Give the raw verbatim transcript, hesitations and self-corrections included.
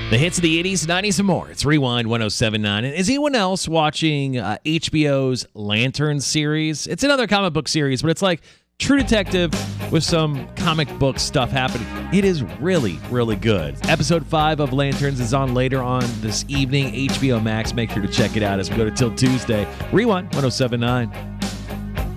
The hits of the eighties, nineties, and more. It's Rewind one oh seven point nine. And is anyone else watching uh, H B O's Lantern series? It's another comic book series, but it's like True Detective with some comic book stuff happening. It is really, really good. Episode five of Lanterns is on later on this evening. H B O Max. Make sure to check it out as we go to Till Tuesday. Rewind one oh seven point nine.